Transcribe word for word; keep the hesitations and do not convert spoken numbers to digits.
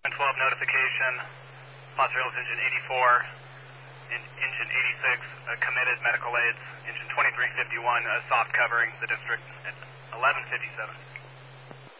twelve notification, Los Angeles engine eighty-four, in, engine eighty-six, uh, committed medical aids, engine twenty-three fifty-one, uh, soft covering the district at eleven fifty-seven.